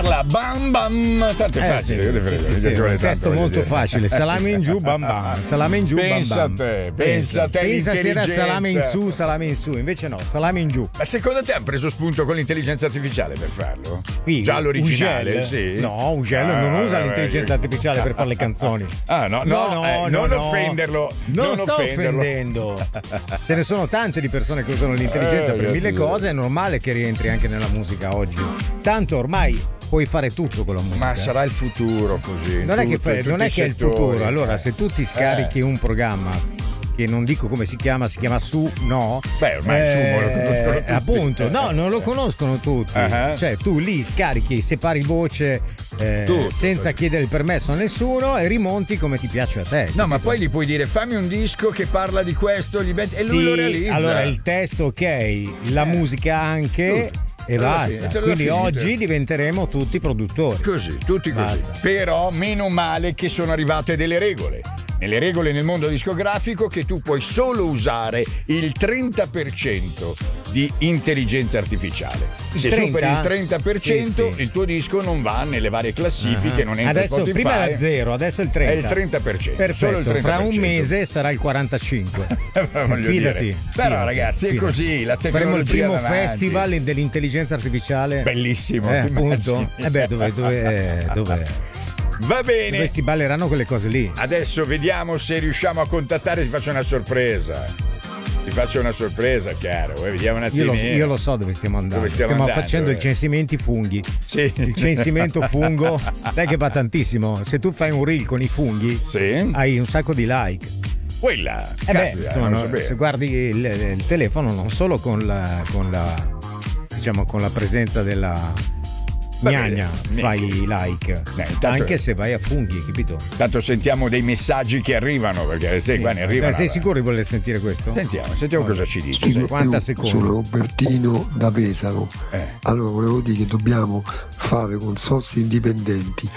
parla bam bam, tanto è facile, sì, un testo molto facile, salame in giù bam bam, salame in giù bam bam. Pensa a te, pensa se era salame in su, invece no, salame in giù. Ma secondo te hanno preso spunto con l'intelligenza artificiale per farlo? Qui, già l'originale, Ugel? sì. No, Ugel non usa l'intelligenza artificiale per fare le canzoni. Non offenderlo. Non sto offendendo. Ce ne sono tante di persone che usano l'intelligenza per mille cose, è normale che rientri anche nella musica oggi. Tanto ormai puoi fare tutto con la musica. Ma sarà il futuro così. Non è che è il futuro. Allora, se tu ti scarichi un programma che non dico come si chiama Su, no? Beh, ormai Su lo conoscono tutti. Appunto, no, non lo conoscono tutti. Cioè, tu lì scarichi, separi voce senza chiedere il permesso a nessuno e rimonti come ti piace a te. No, ma poi gli puoi dire fammi un disco che parla di questo, e lui lo realizza. Allora, il testo ok, la musica anche. E basta. Quindi oggi diventeremo tutti produttori. Così, tutti così. Basta. Però meno male che sono arrivate delle regole. Nelle regole nel mondo discografico che tu puoi solo usare il 30% di intelligenza artificiale. Se superi il 30%, il tuo disco non va nelle varie classifiche, non entra in Spotify. Prima era 0, adesso è il 30%. È il 30%. Perfetto, solo il 30%. Fra un mese sarà il 45%. Fidati. Però ragazzi, è così, la tecnologia faremo il primo avanti. festival dell'intelligenza artificiale. Bellissimo, appunto. Dove? Va bene. Dove si balleranno quelle cose lì. Adesso vediamo se riusciamo a contattare. Ti faccio una sorpresa. Chiaro. Vediamo un attimino. Io lo so dove stiamo andando. Stiamo facendo il censimento funghi. Sì. Il censimento fungo. Sai che va tantissimo. Se tu fai un reel con i funghi, hai un sacco di like. Quella. Se guardi il telefono, non solo con la presenza della gnagna fai like, anche se vai a funghi, capito? Tanto sentiamo dei messaggi che arrivano, perché qua ne arrivano. Sei sicuro di voler sentire questo? Sentiamo cosa ci dice. 50 secondi. Sono Robertino da Pesaro. Allora volevo dire che dobbiamo fare consorzi indipendenti,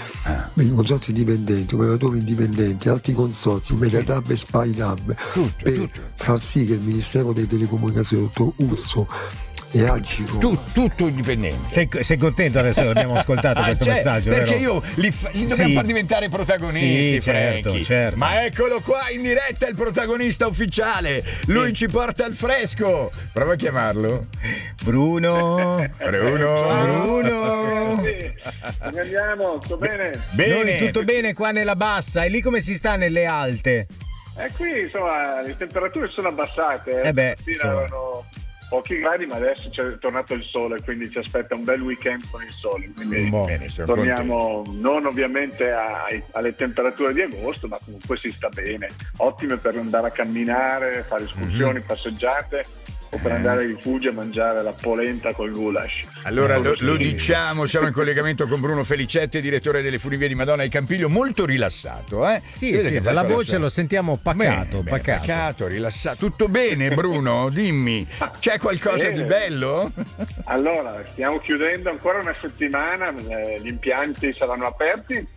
operatori indipendenti, altri consorzi, Mediatab e SpyDab, per far sì che il Ministero delle Telecomunicazioni, dottor Urso e Agiro, tutto indipendente. Sei contento adesso che abbiamo ascoltato questo messaggio? Perché vero? li dobbiamo far diventare protagonisti, certo. Ma eccolo qua in diretta il protagonista ufficiale. Lui ci porta al fresco. Prova a chiamarlo. Bruno. Come andiamo? Tutto bene? Noi tutto bene qua nella bassa. E lì come si sta nelle alte? Qui insomma le temperature sono abbassate. Erano pochi gradi, ma adesso c'è tornato il sole, quindi ci aspetta un bel weekend con il sole. Quindi torniamo non ovviamente alle temperature di agosto, ma comunque si sta bene. Ottime per andare a camminare, fare escursioni, passeggiate, o per andare ai rifugi a mangiare la polenta col goulash. Allora lo diciamo, siamo in collegamento con Bruno Felicetti, direttore delle Funivie di Madonna di Campiglio, molto rilassato. Sì, dalla voce lo sentiamo pacato. Rilassato. Tutto bene, Bruno? Dimmi, c'è qualcosa di bello? Allora, stiamo chiudendo ancora una settimana, gli impianti saranno aperti,